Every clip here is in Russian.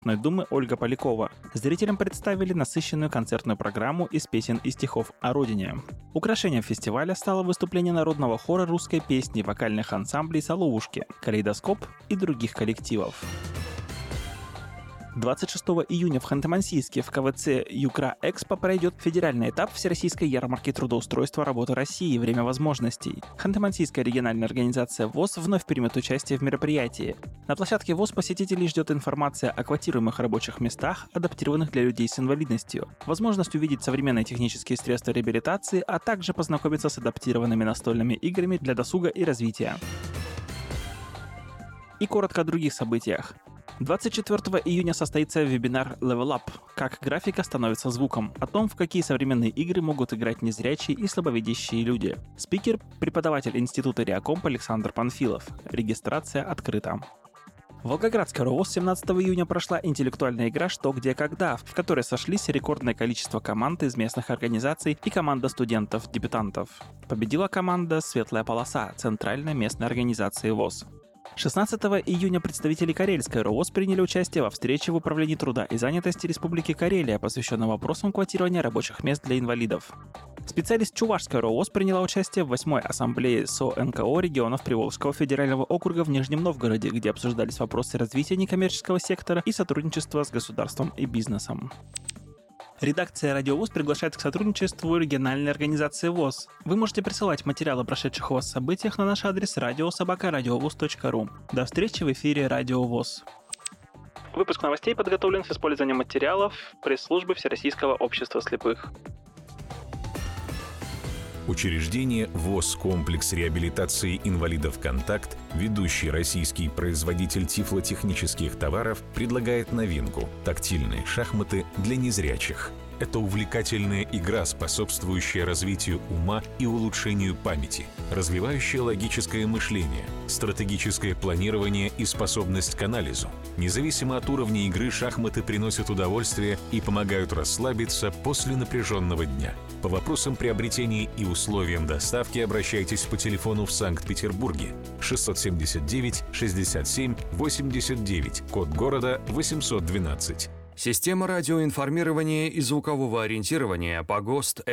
Думы Ольга Полякова. Зрителям представили насыщенную концертную программу из песен и стихов о родине. Украшением фестиваля стало выступление народного хора русской песни, вокальных ансамблей «Соловушки», «Калейдоскоп» и других коллективов. 26 июня в Ханты-Мансийске в КВЦ «Юкра-Экспо» пройдет федеральный этап Всероссийской ярмарки трудоустройства работы России «Время возможностей». Ханты-Мансийская региональная организация ВОС вновь примет участие в мероприятии. На площадке ВОС посетителей ждет информация о квотируемых рабочих местах, адаптированных для людей с инвалидностью, возможность увидеть современные технические средства реабилитации, а также познакомиться с адаптированными настольными играми для досуга и развития. И коротко о других событиях. 24 июня состоится вебинар Level Up «Как графика становится звуком», о том, в какие современные игры могут играть незрячие и слабовидящие люди. Спикер – преподаватель Института Реакомп Александр Панфилов. Регистрация открыта. В Волгоградской РОВОС 17 июня прошла интеллектуальная игра «Что, где, когда», в которой сошлись рекордное количество команд из местных организаций и команда студентов-дебютантов. Победила команда «Светлая полоса» Центральной местной организации ВОС. 16 июня представители Карельской РОВОС приняли участие во встрече в Управлении труда и занятости Республики Карелия, посвященной вопросам квотирования рабочих мест для инвалидов. Специалист Чувашской РОВОС приняла участие в 8-й ассамблее СО НКО регионов Приволжского федерального округа в Нижнем Новгороде, где обсуждались вопросы развития некоммерческого сектора и сотрудничества с государством и бизнесом. Редакция «Радио ВОС» приглашает к сотрудничеству региональной организации ВОС. Вы можете присылать материалы о прошедших у вас событиях на наш адрес radio@radiovos.ru. До встречи в эфире «Радио ВОС». Выпуск новостей подготовлен с использованием материалов пресс-службы Всероссийского общества слепых. Учреждение ВОС «Комплекс реабилитации инвалидов «Контакт», ведущий российский производитель тифлотехнических товаров, предлагает новинку – тактильные шахматы для незрячих. Это увлекательная игра, способствующая развитию ума и улучшению памяти, развивающая логическое мышление, стратегическое планирование и способность к анализу. Независимо от уровня игры, шахматы приносят удовольствие и помогают расслабиться после напряженного дня. По вопросам приобретения и условиям доставки обращайтесь по телефону в Санкт-Петербурге 679 67 89, код города 812. Система радиоинформирования и звукового ориентирования по ГОСТ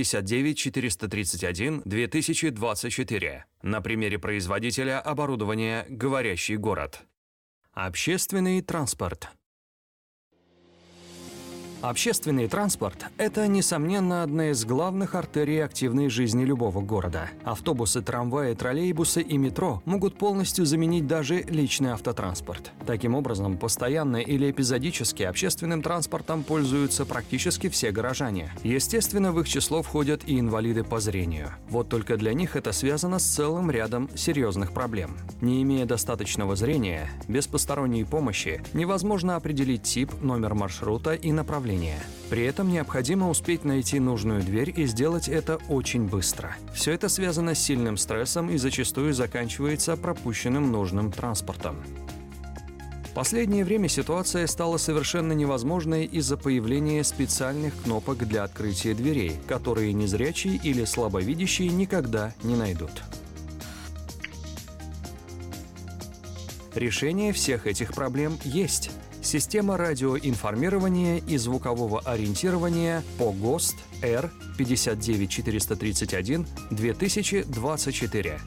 R59431-2024. На примере производителя оборудования «Говорящий город». Общественный транспорт. Общественный транспорт – это, несомненно, одна из главных артерий активной жизни любого города. Автобусы, трамваи, троллейбусы и метро могут полностью заменить даже личный автотранспорт. Таким образом, постоянно или эпизодически общественным транспортом пользуются практически все горожане. Естественно, в их число входят и инвалиды по зрению. Вот только для них это связано с целым рядом серьезных проблем. Не имея достаточного зрения, без посторонней помощи невозможно определить тип, номер маршрута и направление. При этом необходимо успеть найти нужную дверь и сделать это очень быстро. Все это связано с сильным стрессом и зачастую заканчивается пропущенным нужным транспортом. В последнее время ситуация стала совершенно невозможной из-за появления специальных кнопок для открытия дверей, которые незрячие или слабовидящие никогда не найдут. Решение всех этих проблем есть. Система радиоинформирования и звукового ориентирования по ГОСТ R59431-2024.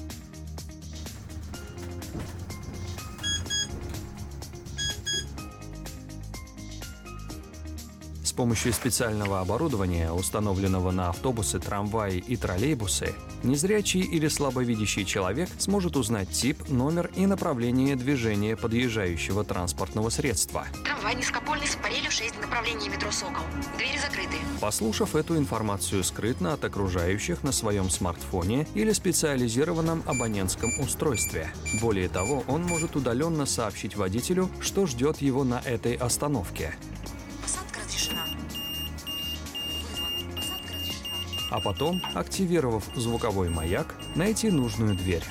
С помощью специального оборудования, установленного на автобусы, трамваи и троллейбусы, незрячий или слабовидящий человек сможет узнать тип, номер и направление движения подъезжающего транспортного средства. Трамвай низкопольный с парелью 6 в направлении метро «Сокол». Двери закрыты. Послушав эту информацию скрытно от окружающих на своем смартфоне или специализированном абонентском устройстве. Более того, он может удаленно сообщить водителю, что ждет его на этой остановке. А потом, активировав звуковой маяк, найти нужную дверь.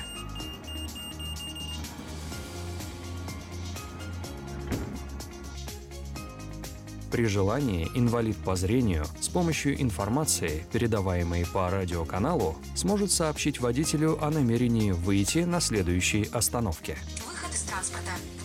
При желании инвалид по зрению с помощью информации, передаваемой по радиоканалу, сможет сообщить водителю о намерении выйти на следующей остановке. Выход из транспорта.